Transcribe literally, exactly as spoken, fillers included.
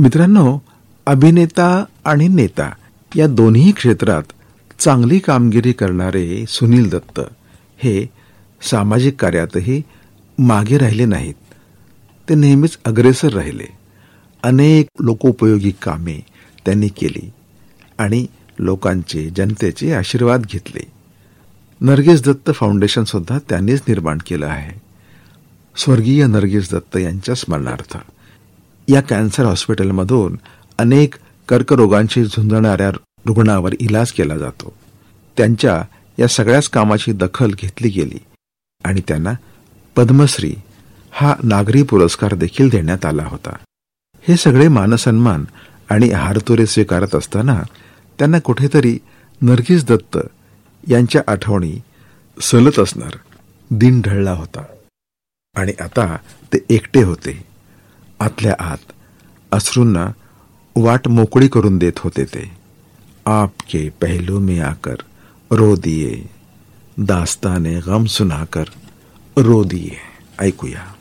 मित्रांनो, अभिनेता आणि नेता या दोन्ही क्षेत्रात चांगली कामगिरी करणारे सुनील दत्त हे सामाजिक कार्यातही मागे राहिले नाहीत. ते नेहमीच अग्रेसर राहिले. अनेक लोकोपयोगी कामे त्यांनी केली आणि लोकांचे, जनतेचे आशीर्वाद घेतले. नर्गिस दत्त फाउंडेशन सुद्धा त्यांनीच निर्माण केलं आहे. स्वर्गीय नर्गिस दत्त यांच्या स्मरणार्थ या कॅन्सर हॉस्पिटलमधून अनेक कर्करोगांशी झुंजणाऱ्या रुग्णावर इलाज केला जातो. त्यांच्या या सगळ्याच कामाची दखल घेतली गेली आणि त्यांना पद्मश्री हा नागरी पुरस्कार देखील देण्यात आला होता. हे सगळे मानसन्मान आणि हारतुरे स्वीकारत असताना त्यांना कुठेतरी नर्गिस दत्त यांच्या आठवणी सलत असणार. दिन ढळला होता आणि आता ते एकटे होते. आतल्या आत अश्रूंना वाट मोकळी करून देत होते ते. आपके पहलू में आकर रो दिए, दास्ताने गम सुनाकर रो दिए. ऐकूया.